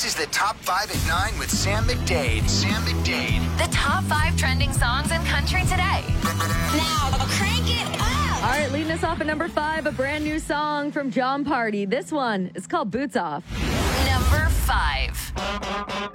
is the Top 5 at 9 with Sam McDade. Sam McDade. The top 5 trending songs in country today. Now, crank it up! All right, leading us off at number 5, a brand new song from John Party. This one is called Boots Off. Number 5.